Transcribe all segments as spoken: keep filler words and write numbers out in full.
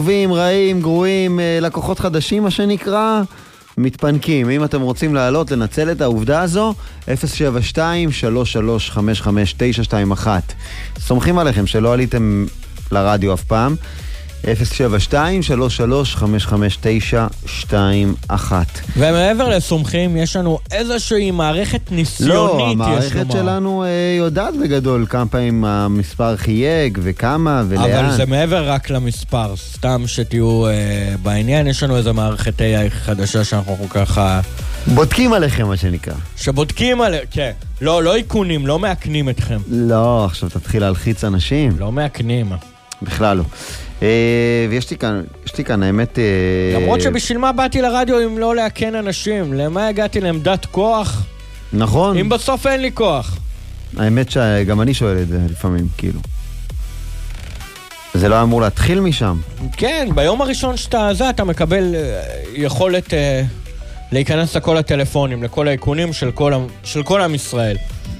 טובים, רעים, גרועים, לקוחות חדשים, מה שנקרא, מתפנקים. אם אתם רוצים לעלות, לנצל את העובדה הזו, אפס שבע שתיים שלוש שלוש חמש חמש תשע שתיים אחת. סומכים עליכם שלא עליתם לרדיו אף פעם. אפס שבע שתיים שלוש שלוש חמש חמש תשע שתיים אחת. ומעבר לסומכים, יש לנו איזושהי מערכת ניסיונית. לא, המערכת שלנו אה, יודעת בגדול כמה פעמים המספר חייג וכמה ולאן. אבל זה מעבר רק למספר, סתם שתהיו אה, בעניין. יש לנו איזו מערכת איי איי חדשה שאנחנו ככה... בודקים עליכם, מה שנקרא. שבודקים עליכם, כן. לא, לא עיקונים, לא מאכנים אתכם. לא, עכשיו תתחיל להלחיץ אנשים. לא מאכנים. בכלל לא. ויש לי כאן, יש לי כאן, האמת... למרות שבשביל מה באתי לרדיו אם לא להקן אנשים? למה הגעתי לעמדת כוח? נכון. אם בסוף אין לי כוח. האמת שגם אני שואל את זה לפעמים, כאילו. זה לא אמור להתחיל משם. כן, ביום הראשון שאתה זה, אתה מקבל יכולת להיכנס לכל הטלפונים, לכל האיכונים של כל, של כל עם ישראל.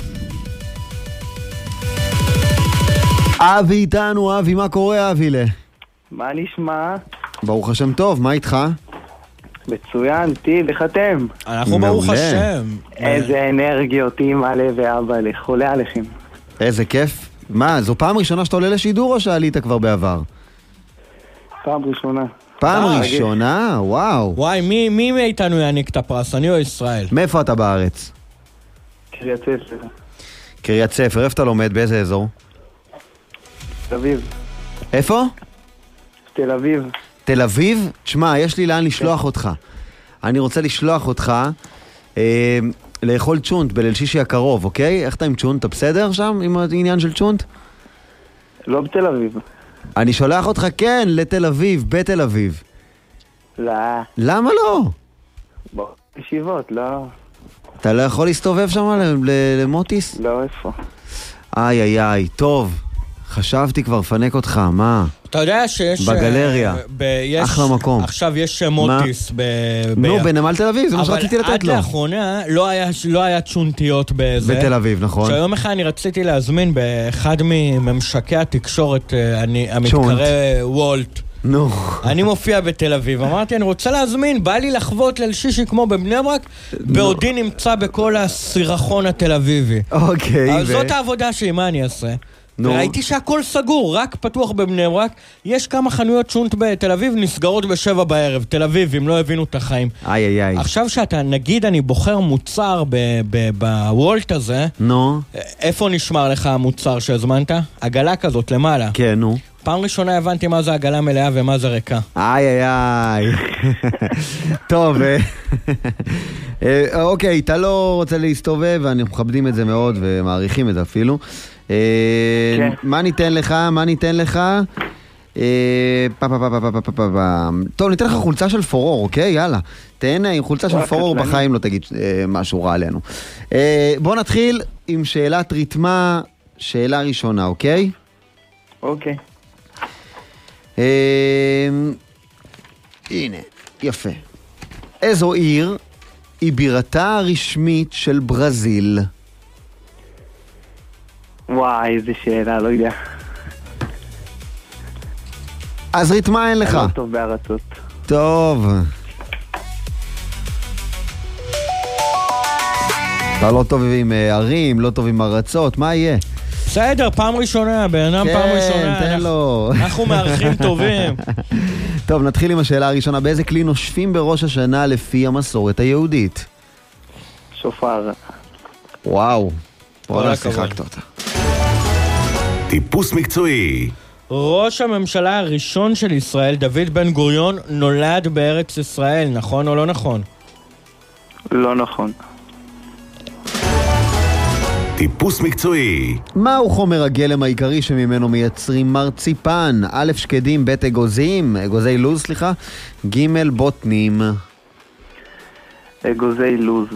אבי איתנו, אבי, מה קורה, אבי? מה נשמע? ברוך השם טוב, מה איתך? מצוין, טיל, איך אתם? אנחנו ברוך השם. איזה אנרגיות, אמא לב ואבא לב, חולה עליכם. איזה כיף. מה, זו פעם ראשונה שאתה עולה לשידור או שעלית כבר בעבר? פעם ראשונה. פעם ראשונה? וואו. וואי, מי, מי מאיתנו יעניק את הפרס? אני או ישראל? מאיפה אתה בארץ? קריית ספר. קריית ספר, איפה אתה לומד? באיזה אזור? תל אביב. איפה? תל אביב. תל אביב? תשמע, יש לי לאן לשלוח אותך. אני רוצה לשלוח אותך אה, לאכול צ'ונט בליל שישי הקרוב, אוקיי? איך אתה עם צ'ונט? אתה בסדר שם עם העניין של צ'ונט? לא בתל אביב. אני שולח אותך, כן, לתל אביב, בתל אביב. לא. למה לא? בוא, ישיבות, לא. אתה לא יכול להסתובב שם למוטיס? לא, איפה? איי איי איי, טוב. חשבתי כבר פנק אותך, מה? אתה יודע שיש... בגלריה. אחלה מקום. עכשיו יש מוטיס ב... נו, בנמל תל אביב, זה מה שרציתי לתת לו. אבל עד לאחרונה לא היה צ'ונטיות בזה. בתל אביב, נכון. שהיום אחד אני רציתי להזמין באחד מממשקי התקשורת המתקרא וולט. נו. אני מופיע בתל אביב, אמרתי, אני רוצה להזמין, בא לי לחוות ליל שישי כמו בבני ברק, בעודי נמצא בכל הסירחון התל אביבי. אוקיי. אז זאת העבודה שלי, מה אני אעשה? ראיתי שהכל סגור, רק פתוח בבני ברק. יש כמה חנויות שונט בתל אביב נסגרות בשבע בערב. תל אביב, אם לא הבינו את החיים. איי איי איי. עכשיו שאתה, נגיד אני בוחר מוצר בוולט הזה, נו. איפה נשמר לך המוצר שהזמנת? עגלה כזאת למעלה. כן, נו. פעם ראשונה הבנתי מה זה עגלה מלאה ומה זה ריקה. איי איי איי. טוב, אוקיי, אתה לא רוצה להסתובב, ואנחנו מכבדים את זה מאוד ומעריכים את זה אפילו. מה ניתן לך? מה ניתן לך? טוב, ניתן לך חולצה של פורור, אוקיי? יאללה. תן עם חולצה של פורור, בחיים לא תגיד משהו רע עלינו. בוא נתחיל עם שאלת ריתמה, שאלה ראשונה, אוקיי? אוקיי. הנה, יפה. איזו עיר היא בירתה הרשמית של ברזיל? וואי, איזה שאלה, לא יודע. אז ריתמה אין לך. אני לא טוב בארצות. טוב. אתה לא טוב עם ערים, לא טוב עם ארצות, מה יהיה? בסדר, פעם ראשונה, בעינם פעם ראשונה. כן, תן לו. אנחנו מארחים טובים. טוב, נתחיל עם השאלה הראשונה. באיזה כלי נושפים בראש השנה לפי המסורת היהודית? שופר. וואו. בואו שיחקת אותה. טיפוס מקצועי. ראש הממשלה הראשון של ישראל, דוד בן גוריון, נולד בארץ ישראל, נכון או לא נכון? לא נכון. טיפוס מקצועי. מהו חומר הגלם העיקרי שממנו מייצרים מרציפן? א' שקדים, ב' אגוזים, אגוזי לוז, סליחה, ג' בוטנים. אגוזי לוז.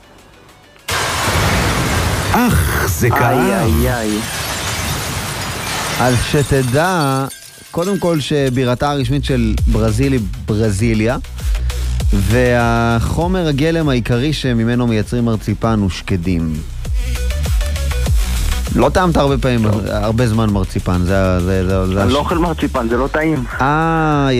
אך, זה כאב. איי איי איי. אז שתדע, קודם כל שבירתה הרשמית של ברזיל היא ברזיליה, והחומר הגלם העיקרי שממנו מייצרים מרציפן הוא שקדים. לא טעמת הרבה פעמים, הרבה זמן מרציפן, זה... אני לא אוכל מרציפן, זה לא טעים. אה...